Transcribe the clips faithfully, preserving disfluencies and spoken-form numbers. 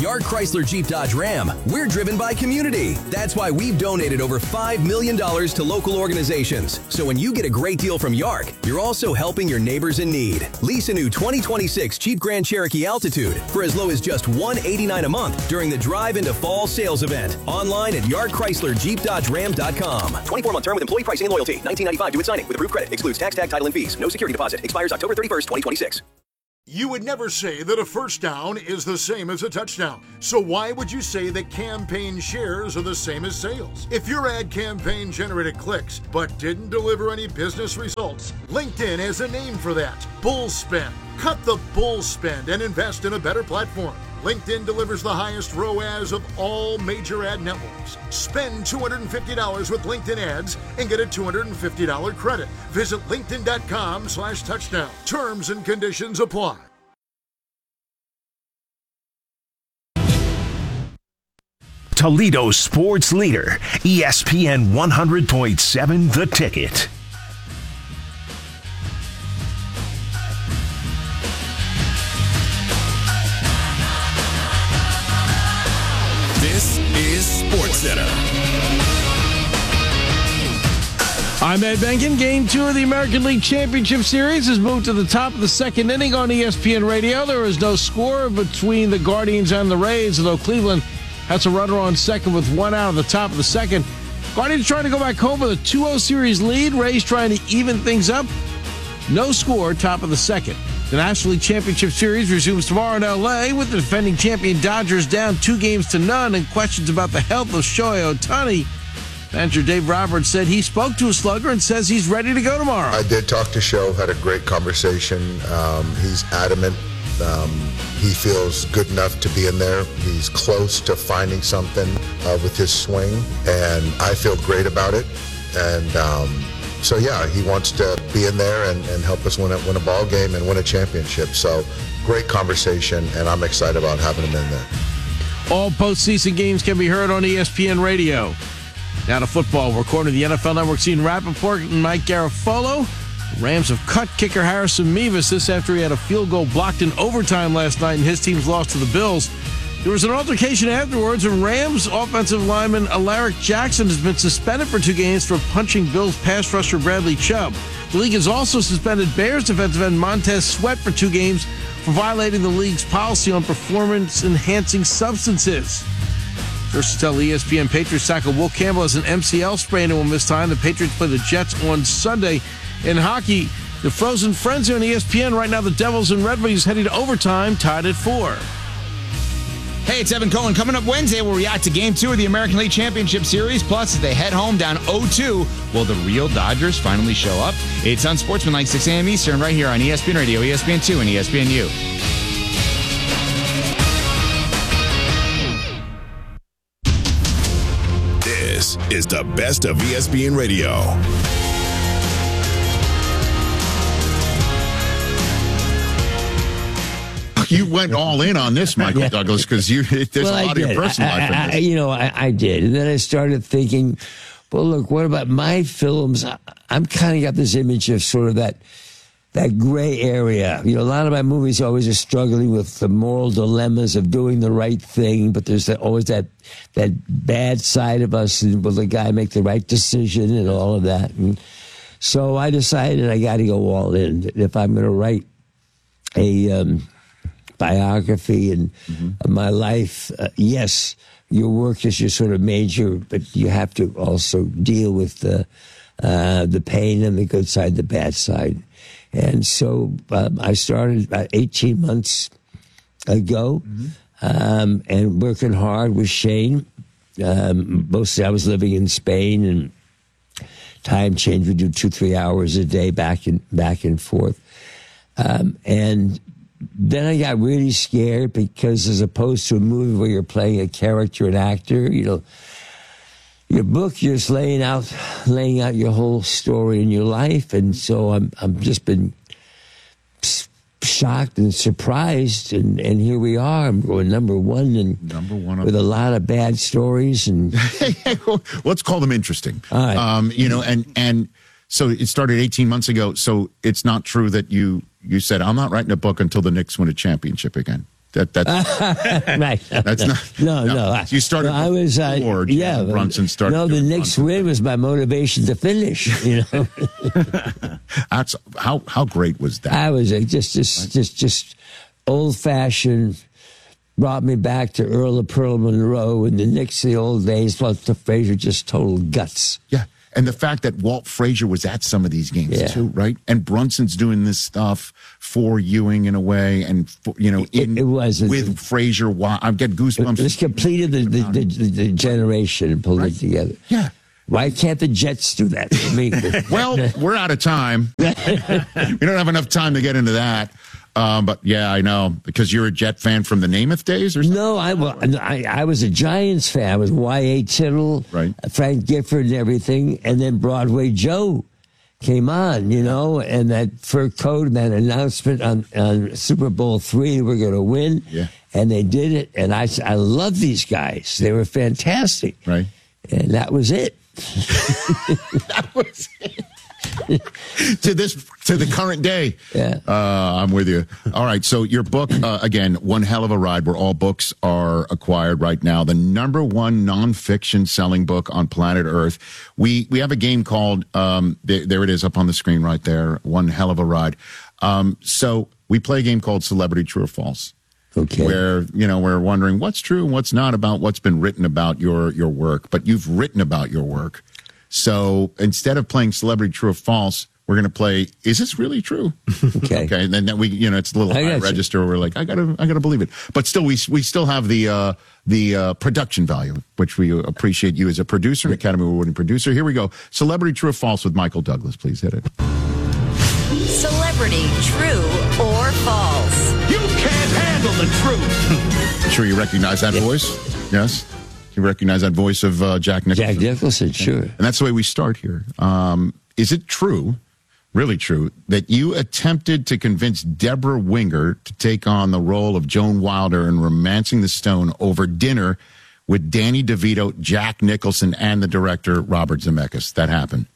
Yark Chrysler Jeep Dodge Ram, we're driven by community. That's why we've donated over five million dollars to local organizations. So when you get a great deal from Yark, you're also helping your neighbors in need. Lease a new twenty twenty-six Jeep Grand Cherokee Altitude for as low as just one hundred eighty-nine dollars a month during the Drive into Fall sales event. Online at Yark Chrysler Jeep Dodge Ram dot com. twenty-four month term with employee pricing and loyalty. nineteen ninety-five due at signing with approved credit. Excludes tax, tag, title, and fees. No security deposit. Expires October thirty-first, twenty twenty-six. You would never say that a first down is the same as a touchdown. So why would you say that campaign shares are the same as sales? If your ad campaign generated clicks but didn't deliver any business results, LinkedIn has a name for that. Bull spend. Cut the bull spend and invest in a better platform. LinkedIn delivers the highest R O A S of all major ad networks. Spend two hundred fifty dollars with LinkedIn ads and get a two hundred fifty dollars credit. Visit linkedin.com slash touchdown. Terms and conditions apply. Toledo's sports leader, E S P N one hundred point seven The Ticket. This is SportsCenter. I'm Ed Benkin. Game two of the American League Championship Series has moved to the top of the second inning on E S P N Radio. There is no score between the Guardians and the Rays, although Cleveland has a runner on second with one out of the top of the second. Guardians trying to go back home with a two oh series lead. Rays trying to even things up. No score, top of the second. The National League Championship Series resumes tomorrow in L A with the defending champion Dodgers down two games to none and questions about the health of Shohei Ohtani. Manager Dave Roberts said he spoke to a slugger and says he's ready to go tomorrow. I did talk to Sho, had a great conversation. Um, he's adamant. Um, he feels good enough to be in there. He's close to finding something uh, with his swing, and I feel great about it. And um, so, yeah, he wants to be in there and, and help us win a, win a ball game and win a championship. So, great conversation, and I'm excited about having him in there. All postseason games can be heard on E S P N Radio. Now to football. We're according to the N F L Network, Ian Rappaport and Mike Garafolo. Rams have cut kicker Harrison Mevis this after he had a field goal blocked in overtime last night and his team's lost to the Bills. There was an altercation afterwards, and Rams offensive lineman Alaric Jackson has been suspended for two games for punching Bills pass rusher Bradley Chubb. The league has also suspended Bears defensive end Montez Sweat for two games for violating the league's policy on performance-enhancing substances. Sources tell E S P N Patriots tackle Will Campbell has an M C L sprain and will miss time. The Patriots play the Jets on Sunday. In hockey, the Frozen Frenzy on E S P N. Right now, the Devils and Red Wings heading to overtime, tied at four. Hey, it's Evan Cohen. Coming up Wednesday, we'll react to Game two of the American League Championship Series. Plus, as they head home down oh two, will the real Dodgers finally show up? It's Unsportsmanlike, six a.m. Eastern, right here on E S P N Radio, E S P N two, and E S P N U. This is the best of E S P N Radio. You went all in on this, Michael yeah. Douglas, because you there's well, a lot of your personal I, life in I, this. I, you know, I, I did. And then I started thinking, well, look, what about my films? I, I'm kind of got this image of sort of that that gray area. You know, a lot of my movies always are struggling with the moral dilemmas of doing the right thing, but there's that, always that that bad side of us, and will the guy make the right decision and all of that. And so I decided I got to go all in. If I'm going to write a um, biography and mm-hmm. of my life, uh, yes, your work is your sort of major, but you have to also deal with the uh, the pain and the good side, the bad side. And so um, I started about eighteen months ago, mm-hmm. um, and working hard with Shane. Um, mostly I was living in Spain, and time change. We do two, three hours a day back and back and forth. Um, and then I got really scared because, as opposed to a movie where you're playing a character, an actor, you know, your book, you're just laying out, laying out your whole story in your life. And so I'm, I'm just been shocked and surprised. And, and here we are. I'm going number one and number one with a lot of bad stories. And let's call them interesting. All right. Um, you know, and, and so it started eighteen months ago. So it's not true that you, you said, I'm not writing a book until the Knicks win a championship again. That that's right. That's not. No, no. no. I, you started. No, I was. Uh, before yeah. Brunson started. No, the Knicks Brunson. win was my motivation to finish. You know. That's how how great was that? I was uh, just just just just old fashioned. Brought me back to Earl of Pearl Monroe and the Knicks of the old days, plus the Frazier, just total guts. Yeah. And the fact that Walt Frazier was at some of these games Yeah. too, right? And Brunson's doing this stuff for Ewing in a way, and for, you know, in, it, it was with it, Frazier. Wow, I've got goosebumps. It was completed the the, the, the, the generation and pulled Right. it together. Yeah. Why can't the Jets do that for me? Well, we're out of time. We don't have enough time to get into that. Um, but yeah, I know, because you're a Jet fan from the Namath days, or something? No, I, well, I I was a Giants fan. I was Y A Tittle, Right. Frank Gifford, and everything, and then Broadway Joe came on, you know, and that fur coat and that announcement on, on Super Bowl three, we're going to win, Yeah. and they did it, and I I love these guys. They were fantastic, Right. and that was it. That was it. to this to the current day. Yeah. Uh, I'm with you. All right. So your book, uh, again, One Hell of a Ride, where all books are acquired right now. The number one nonfiction selling book on planet Earth. We we have a game called, um, there, there it is up on the screen right there, One Hell of a Ride. Um, so we play a game called Celebrity True or False. Okay. Where, you know, we're wondering what's true and what's not about what's been written about your, your work. But you've written about your work. So instead of playing Celebrity True or False, we're going to play, is this really true? Okay. Okay. And then that we, you know, it's a little I high got you. register where we're like, I gotta, I gotta believe it. But still, we, we still have the, uh, the, uh, production value, which we appreciate you as a producer, an Academy Award winning producer. Here we go. Celebrity True or False with Michael Douglas. Please hit it. Celebrity True or False? You can't handle the truth. I'm sure you recognize that voice. Yes. You recognize that voice of uh, Jack Nicholson. Jack Nicholson, sure. And that's the way we start here. Um, is it true, really true, that you attempted to convince Deborah Winger to take on the role of Joan Wilder in Romancing the Stone over dinner with Danny DeVito, Jack Nicholson, and the director Robert Zemeckis? That happened.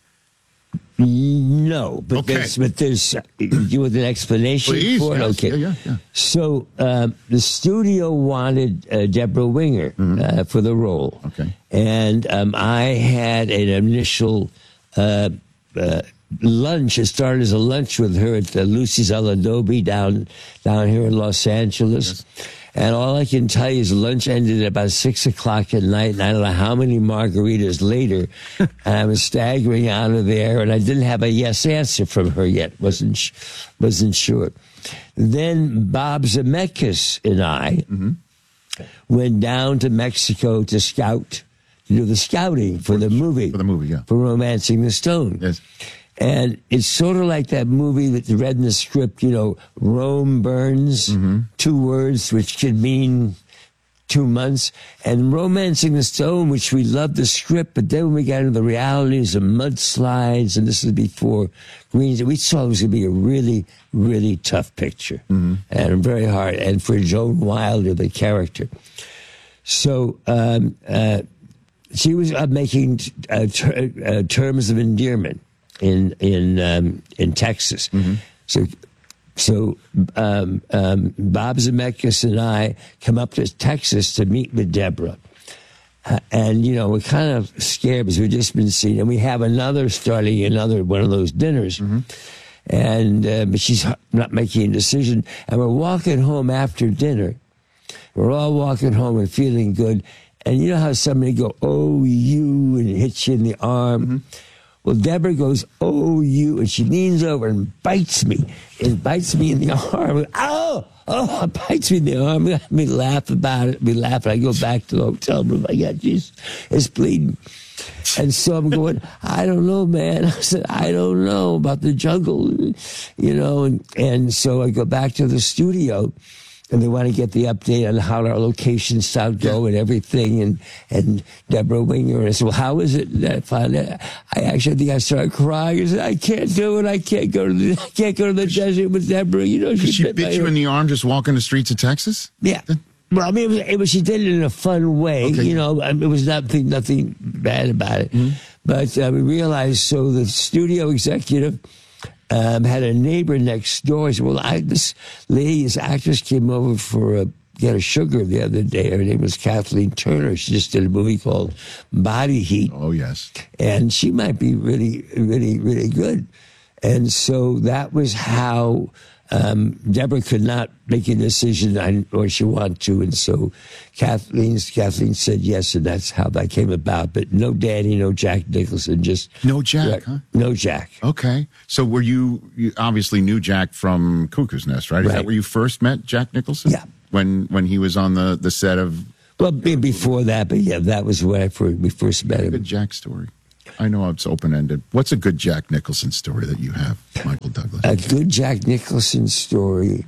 No, but Okay. there's, but there's uh, you with an explanation Please, for it. yes. Okay, Yeah, yeah, yeah. So um, the studio wanted uh, Deborah Winger uh, for the role. Mm-hmm. Okay. And um, I had an initial uh, uh, lunch. It started as a lunch with her at the Lucy's El Adobe down down here in Los Angeles. And all I can tell you is lunch ended at about six o'clock at night, and I don't know how many margaritas later, and I was staggering out of there, and I didn't have a yes answer from her yet. wasn't sh- wasn't sure. Then Bob Zemeckis and I Mm-hmm. went down to Mexico to scout, to do the scouting for the movie, For the movie, yeah. for Romancing the Stone. Yes. And it's sort of like that movie that you read in the script, you know, Rome burns, Mm-hmm. two words which could mean two months. And Romancing the Stone, which we loved the script, but then when we got into the realities of mudslides, and this is before Greens, we saw it was going to be a really, really tough picture. Mm-hmm. And very hard. And for Joan Wilder, the character. So, um, uh, she was uh, making uh, ter- uh, terms of endearment in in um, in Texas. Mm-hmm. So so um, um, Bob Zemeckis and I come up to Texas to meet with Deborah. Uh, and, you know, we're kind of scared because we've just been seen. And we have another starting, another one of those dinners. Mm-hmm. And uh, but she's not making a decision. And we're walking home after dinner. We're all walking home and feeling good. And you know how somebody go, oh, you, and hits you in the arm? Mm-hmm. Well, Deborah goes, oh, you, and she leans over and bites me, and bites me in the arm. Oh, oh, bites me in the arm. We laugh about it. We laugh, and I go back to the hotel room. I got, geez, it's bleeding. And so I'm going, I don't know, man. I said, I don't know about the jungle, you know. And, and so I go back to the studio. And they want to get the update on how our locations start go and everything. And, and Deborah Winger. And I said, well, how is it? And I found out, I actually think I started crying. I said, I can't do it. I can't go to the, I can't go to the desert with Deborah. You know, she, She bit, bit my you ear. in the arm just walking the streets of Texas? Yeah. Well, I mean, it was, it was, she did it in a fun way. Okay. You know, I mean, it was nothing, nothing bad about it. Mm-hmm. But uh, we realized, so the studio executive Um, had a neighbor next door. He said, well, I, this lady, this actress came over for a get a sugar the other day. Her name was Kathleen Turner. She just did a movie called Body Heat. Oh, yes. And she might be really, really, really good. And so that was how um, Deborah could not make a decision on what she wanted to. And so Kathleen's, Kathleen said yes, and that's how that came about. But no Danny, no Jack Nicholson, just... No Jack, huh? No Jack. Okay. So were you, you obviously knew Jack from Cuckoo's Nest, right? Is Right. that where you first met Jack Nicholson? Yeah. When when he was on the, the set of... Well, be- before that, but yeah, that was when I first, we first met him. Good Jack story. I know it's open-ended. What's a good Jack Nicholson story that you have, Michael Douglas? A good Jack Nicholson story.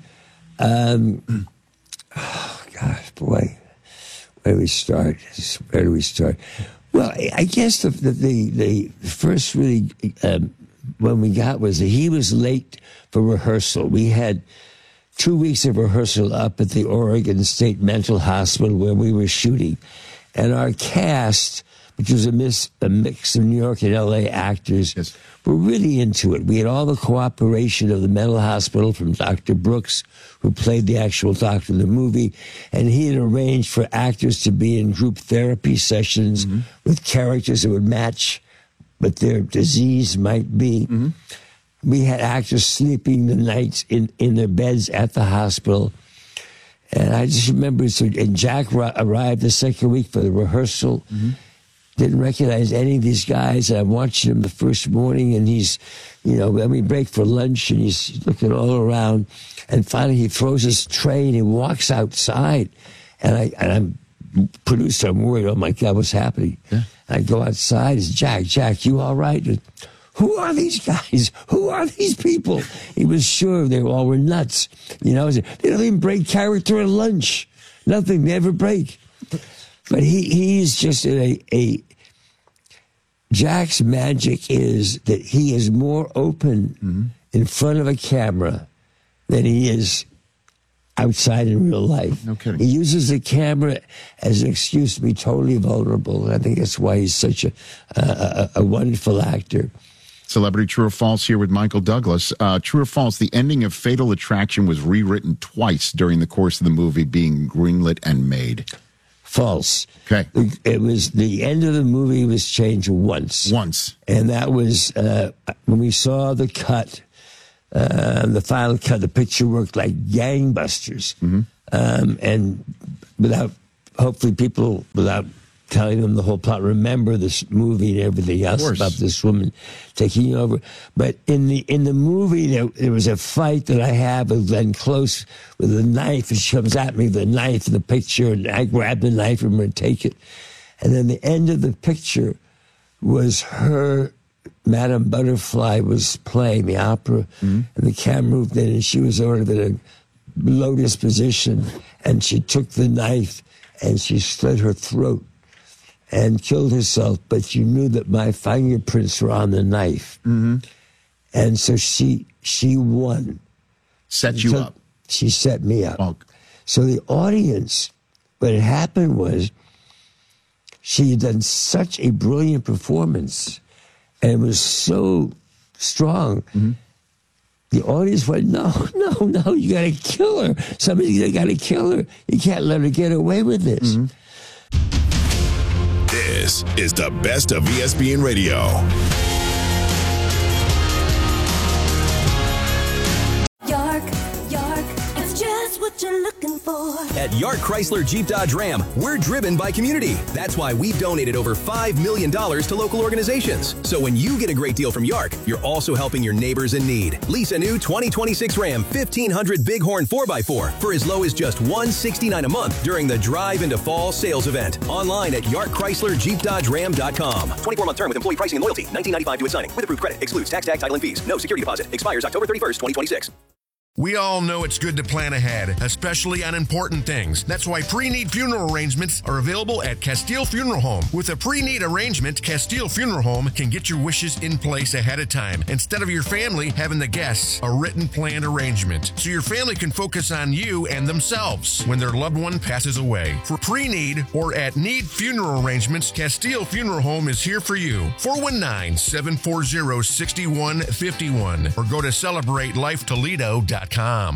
Um, oh, gosh, boy. Where do we start? Where do we start? Well, I I guess the the, the, the first really um, when we got was that he was late for rehearsal. We had two weeks of rehearsal up at the Oregon State Mental Hospital where we were shooting. And our cast, which was a, mis- a mix of New York and L A actors, Yes. were really into it. We had all the cooperation of the mental hospital from Doctor Brooks, who played the actual doctor in the movie, and he had arranged for actors to be in group therapy sessions Mm-hmm. with characters that would match what their disease might be. Mm-hmm. We had actors sleeping the nights in, in their beds at the hospital. And I just remember, so, and Jack ri- arrived the second week for the rehearsal. Mm-hmm. Didn't recognize any of these guys. And I'm watching him the first morning, and he's, you know, then we break for lunch, and he's looking all around. And finally, he throws his tray, and he walks outside. And, I, and I'm, producer, I'm worried, oh my God, what's happening? Yeah. And I go outside, it's Jack, Jack, you all right? And, who are these guys? Who are these people? He was sure they all were nuts. You know, they don't even break character at lunch. Nothing, they never break. But he, he's just a, a, Jack's magic is that he is more open Mm-hmm. in front of a camera than he is outside in real life. No kidding. He uses the camera as an excuse to be totally vulnerable. And I think that's why he's such a, a, a wonderful actor. Celebrity True or False here with Michael Douglas. Uh, true or False, the ending of Fatal Attraction was rewritten twice during the course of the movie being greenlit and made. False. Okay. It was, the end of the movie was changed once. Once. And that was, uh, when we saw the cut, uh, the final cut, the picture worked like gangbusters. Mm-hmm. Um, and without, hopefully people, without telling them the whole plot, remember this movie and everything else about this woman taking over. But in the in the movie, there, there was a fight that I have with Glenn Close with a knife, and she comes at me with a knife in the picture, and I grab the knife from her and take it. And then the end of the picture was her, Madame Butterfly was playing the opera, mm-hmm. and the camera moved in, and she was sort of in a lotus position, and she took the knife, and she slit her throat and killed herself, but you knew that my fingerprints were on the knife. Mm-hmm. And so she she won. Set you so up. She set me up. Oh. So the audience, what had happened was she had done such a brilliant performance, and it was so strong. Mm-hmm. The audience went, no, no, no, you got to kill her. Somebody's got to kill her. You can't let her get away with this. Mm-hmm. This is the best of E S P N Radio. York, York, it's just what you're looking for. At York Chrysler Jeep Dodge Ram, we're driven by community. That's why we've donated over five million dollars to local organizations. So when you get a great deal from York, you're also helping your neighbors in need. Lease a new twenty twenty-six Ram fifteen hundred Bighorn four by four for as low as just one hundred sixty-nine dollars a month during the Drive into Fall sales event. Online at York Chrysler Jeep Dodge Ram dot com. twenty-four month term with employee pricing and loyalty. nineteen ninety-five to its signing. With approved credit. Excludes tax, tag, title, and fees. No security deposit. Expires October thirty-first, twenty twenty-six. We all know it's good to plan ahead, especially on important things. That's why pre-need funeral arrangements are available at Castile Funeral Home. With a pre-need arrangement, Castile Funeral Home can get your wishes in place ahead of time, instead of your family having the guests a written planned arrangement, so your family can focus on you and themselves when their loved one passes away. For pre-need or at need funeral arrangements, Castile Funeral Home is here for you. four one nine, seven four zero, six one five one or go to celebrate life toledo dot com.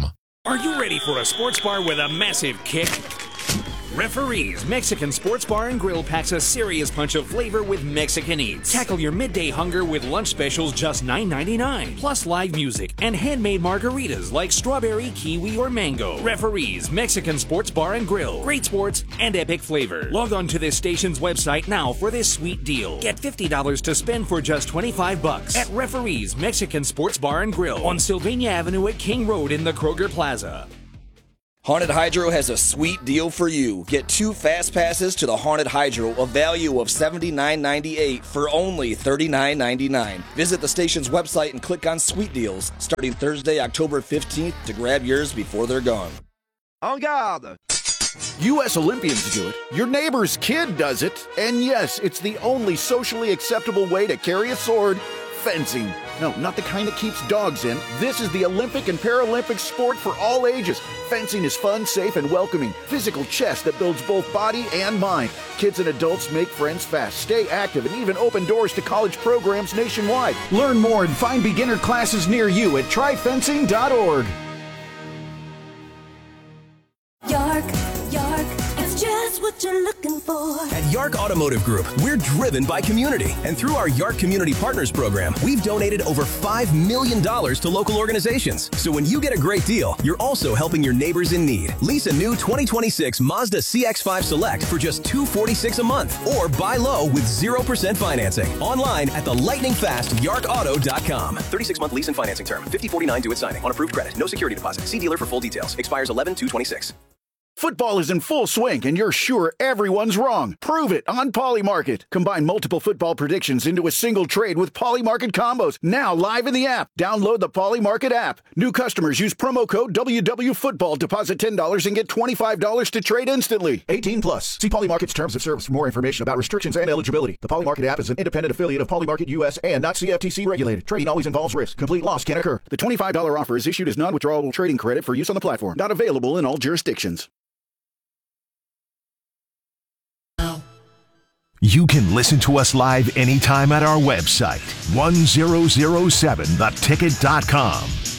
Are you ready for a sports bar with a massive kick? Referees Mexican Sports Bar and Grill packs a serious punch of flavor with Mexican eats. Tackle your midday hunger with lunch specials just nine ninety-nine, plus live music and handmade margaritas like strawberry, kiwi, or mango. Referees Mexican Sports Bar and Grill. Great sports and epic flavor. Log on to this station's website now for this sweet deal. Get fifty dollars to spend for just twenty-five bucks at Referees Mexican Sports Bar and Grill on Sylvania Avenue at King Road in the Kroger Plaza. Haunted Hydro has a sweet deal for you. Get two fast passes to the Haunted Hydro, a value of seventy-nine ninety-eight for only thirty-nine ninety-nine. Visit the station's website and click on Sweet Deals starting Thursday, October fifteenth to grab yours before they're gone. En garde! U S Olympians do it. Your neighbor's kid does it. And yes, it's the only socially acceptable way to carry a sword. Fencing. No, not the kind that keeps dogs in. This is the Olympic and Paralympic sport for all ages. Fencing is fun, safe, and welcoming. Physical chess that builds both body and mind. Kids and adults make friends fast, stay active, and even open doors to college programs nationwide. Learn more and find beginner classes near you at try fencing dot org. Yark, yark, it's just what you're looking for. At Yark Automotive Group, we're driven by community. And through our Yark Community Partners program, we've donated over five million dollars to local organizations. So when you get a great deal, you're also helping your neighbors in need. Lease a new twenty twenty-six Mazda C X five Select for just two hundred forty-six dollars a month. Or buy low with zero percent financing. Online at the lightning fast yark auto dot com. thirty-six month lease and financing term. fifty forty-nine due at signing. On approved credit. No security deposit. See dealer for full details. Expires eleven two twenty-six. Football is in full swing, and you're sure everyone's wrong. Prove it on Polymarket. Combine multiple football predictions into a single trade with Polymarket combos. Now live in the app. Download the Polymarket app. New customers use promo code W W Football. Deposit ten dollars and get twenty-five dollars to trade instantly. eighteen plus. See Polymarket's terms of service for more information about restrictions and eligibility. The Polymarket app is an independent affiliate of Polymarket U S and not C F T C regulated. Trading always involves risk. Complete loss can occur. The twenty-five dollars offer is issued as non-withdrawable trading credit for use on the platform. Not available in all jurisdictions. You can listen to us live anytime at our website, one thousand seven the ticket dot com.